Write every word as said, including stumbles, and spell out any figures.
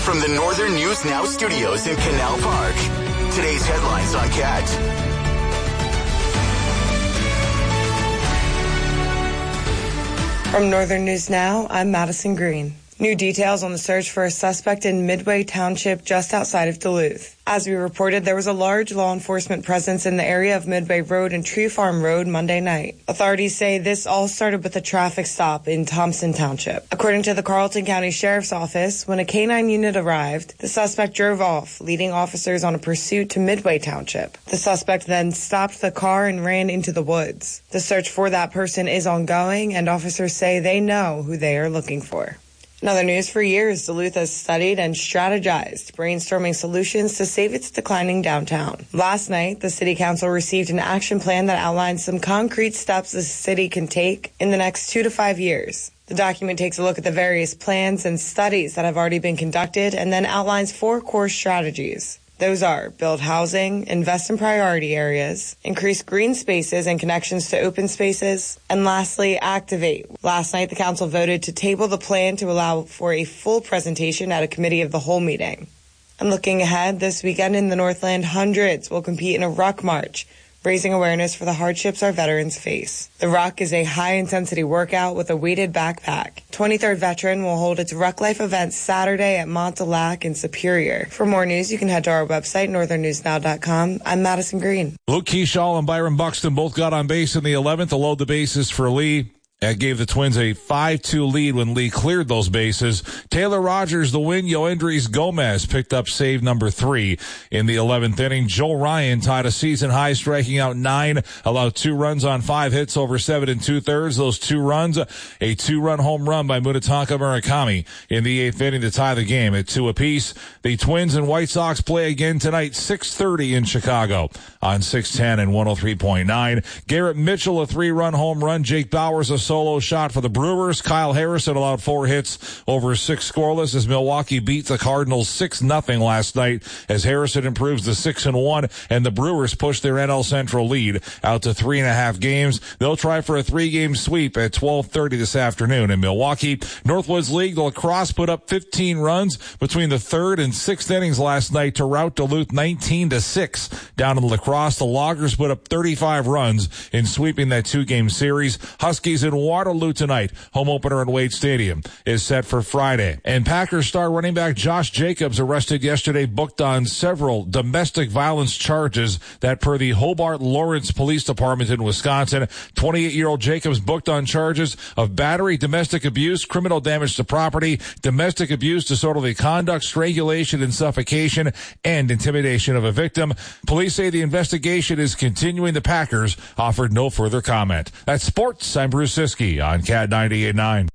From the Northern News Now studios in Canal Park, today's headlines on Cat. From Northern News Now, I'm Madison Green. New details on the search for a suspect in Midway Township just outside of Duluth. As we reported, there was a large law enforcement presence in the area of Midway Road and Tree Farm Road Monday night. Authorities say this all started with a traffic stop in Thompson Township. According to the Carlton County Sheriff's Office, when a canine unit arrived, the suspect drove off, leading officers on a pursuit to Midway Township. The suspect then stopped the car and ran into the woods. The search for that person is ongoing, and officers say they know who they are looking for. In other news, for years, Duluth has studied and strategized, brainstorming solutions to save its declining downtown. Last night, the City Council received an action plan that outlines some concrete steps the city can take in the next two to five years. The document takes a look at the various plans and studies that have already been conducted and then outlines four core strategies. Those are build housing, invest in priority areas, increase green spaces and connections to open spaces, and lastly, activate. Last night, the council voted to table the plan to allow for a full presentation at a committee of the whole meeting. And looking ahead, this weekend in the Northland, hundreds will compete in a ruck march, raising awareness for the hardships our veterans face. The ruck is a high-intensity workout with a weighted backpack. twenty-third Veteran will hold its Ruck Life event Saturday at Montauk in Superior. For more news, you can head to our website, northern news now dot com. I'm Madison Green. Luke Keyshaw and Byron Buxton both got on base in the eleventh to load the bases for Lee. That gave the Twins a five two lead when Lee cleared those bases. Taylor Rogers, the win. Yoendris Gomez picked up save number three in the eleventh inning. Joe Ryan tied a season high, striking out nine, allowed two runs on five hits over seven and two-thirds. Those two runs, a two-run home run by Munetaka Murakami in the eighth inning to tie the game at two apiece. The Twins and White Sox play again tonight, six thirty in Chicago on six ten and one oh three point nine. Garrett Mitchell, a three-run home run. Jake Bauers, a solo shot for the Brewers. Kyle Harrison allowed four hits over six scoreless as Milwaukee beat the Cardinals six nothing last night as Harrison improves to six and one and the Brewers push their N L Central lead out to three and a half games. They'll try for a three-game sweep at twelve thirty this afternoon in Milwaukee. Northwoods League, the lacrosse put up fifteen runs between the third and sixth innings last night to rout Duluth nineteen to six. Down in the lacrosse, the Loggers put up thirty-five runs in sweeping that two-game series. Huskies in Waterloo tonight. Home opener in Wade Stadium is set for Friday. And Packers star running back Josh Jacobs, arrested yesterday, booked on several domestic violence charges that per the Hobart Lawrence Police Department in Wisconsin. twenty-eight-year-old Jacobs booked on charges of battery, domestic abuse, criminal damage to property, domestic abuse, disorderly conduct, strangulation and suffocation, and intimidation of a victim. Police say the investigation is continuing. The Packers offered no further comment. That's sports. I'm Bruce Siskey on Cat ninety-eight point nine.